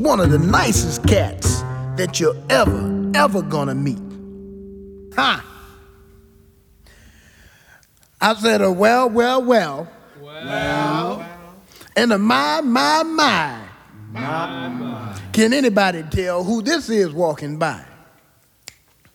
one of the nicest cats that you're ever gonna meet. Huh? I said, well. And my. Can anybody tell who this is walking by?